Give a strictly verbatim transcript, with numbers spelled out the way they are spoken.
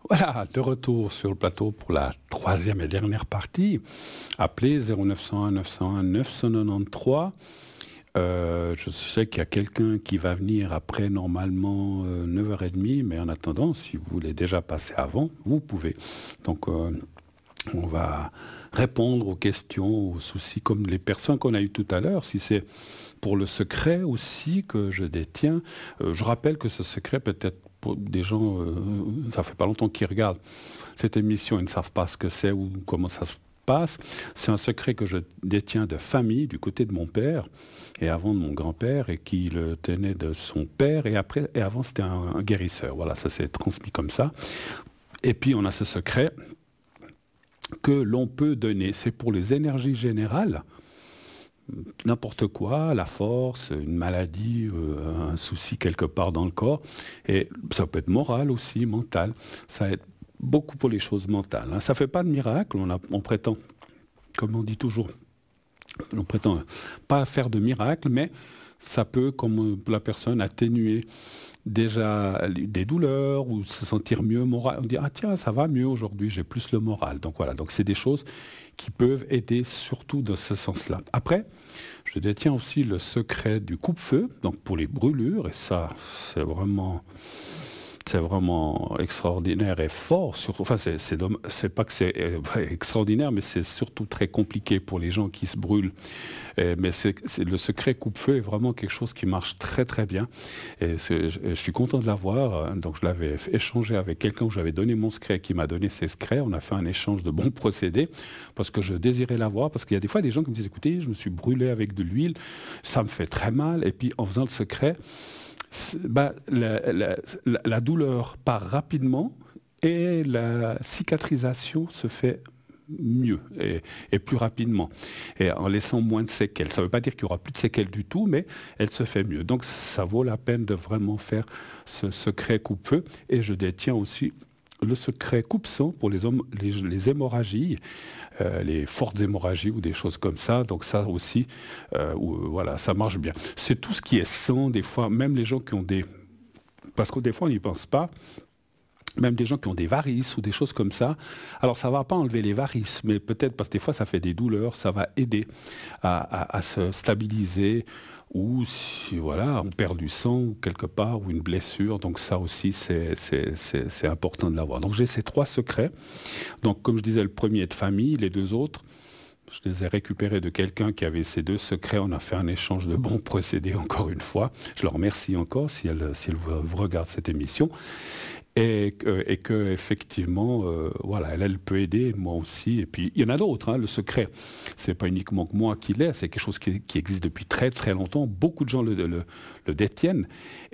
Voilà, de retour sur le plateau pour la troisième et dernière partie. Appelez zéro neuf cent un neuf cent un neuf cent quatre-vingt-treize. Euh, je sais qu'il y a quelqu'un qui va venir après normalement euh, neuf heures trente, mais en attendant, si vous voulez déjà passer avant, vous pouvez. Donc euh, on va répondre aux questions, aux soucis, comme les personnes qu'on a eues tout à l'heure. Si c'est pour le secret aussi que je détiens, euh, je rappelle que ce secret peut-être pour des gens, euh, ça fait pas longtemps qu'ils regardent cette émission, ils ne savent pas ce que c'est ou comment ça se passe. C'est un secret que je détiens de famille, du côté de mon père, et avant de mon grand-père, et qui le tenait de son père, et après, et avant c'était un, un guérisseur. Voilà, ça s'est transmis comme ça. Et puis on a ce secret que l'on peut donner. C'est pour les énergies générales, n'importe quoi, la force, une maladie, euh, un souci quelque part dans le corps. Et ça peut être moral aussi, mental. Ça aide beaucoup pour les choses mentales. Hein. Ça ne fait pas de miracle, on, a, on prétend, comme on dit toujours, on prétend pas faire de miracle, mais ça peut, comme la personne, atténuer déjà des douleurs ou se sentir mieux moral. On dit ah tiens, ça va mieux aujourd'hui, j'ai plus le moral. Donc voilà, donc c'est des choses qui peuvent aider surtout dans ce sens-là. Après, je détiens aussi le secret du coupe-feu, donc pour les brûlures, et ça, c'est vraiment c'est vraiment extraordinaire et fort, surtout, enfin c'est, c'est, c'est pas que c'est euh, extraordinaire, mais c'est surtout très compliqué pour les gens qui se brûlent. Et, mais c'est, c'est, le secret coupe-feu est vraiment quelque chose qui marche très très bien. Et je, je suis content de l'avoir, donc je l'avais échangé avec quelqu'un où j'avais donné mon secret, qui m'a donné ses secrets, on a fait un échange de bons procédés, parce que je désirais l'avoir, parce qu'il y a des fois des gens qui me disent, écoutez, je me suis brûlé avec de l'huile, ça me fait très mal, et puis en faisant le secret, bah, la, la, la, la douleur part rapidement et la cicatrisation se fait mieux et, et plus rapidement et en laissant moins de séquelles. Ça ne veut pas dire qu'il n'y aura plus de séquelles du tout, mais elle se fait mieux. Donc ça vaut la peine de vraiment faire ce secret coupe-feu. Et je détiens aussi le secret coupe-sang pour les, hommes, les, les hémorragies, euh, les fortes hémorragies ou des choses comme ça. Donc ça aussi, euh, où, voilà, ça marche bien. C'est tout ce qui est sang, des fois, même les gens qui ont des... Parce que des fois, on n'y pense pas. Même des gens qui ont des varices ou des choses comme ça. Alors ça ne va pas enlever les varices, mais peut-être parce que des fois, ça fait des douleurs, ça va aider à, à, à se stabiliser. Ou si voilà, on perd du sang quelque part, ou une blessure. Donc ça aussi, c'est, c'est, c'est, c'est important de l'avoir. Donc j'ai ces trois secrets. Donc comme je disais, le premier est de famille, les deux autres, je les ai récupérés de quelqu'un qui avait ces deux secrets. On a fait un échange de bons procédés encore une fois. Je leur remercie encore si elle, si elle vous, vous regarde cette émission. Et, euh, et que effectivement, euh, voilà, elle, elle peut aider, moi aussi. Et puis il y en a d'autres. Hein, le secret, c'est pas uniquement que moi qui l'ai, c'est quelque chose qui, qui existe depuis très très longtemps. Beaucoup de gens le, le, le détiennent.